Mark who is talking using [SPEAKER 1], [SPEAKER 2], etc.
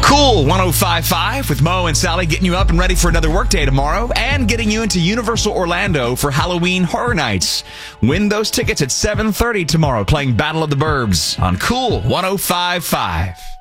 [SPEAKER 1] Cool 105.5 with Mo and Sally getting you up and ready for another workday tomorrow and getting you into Universal Orlando for Halloween Horror Nights. Win those tickets at 7:30 tomorrow playing Battle of the Burbs on Cool 105.5.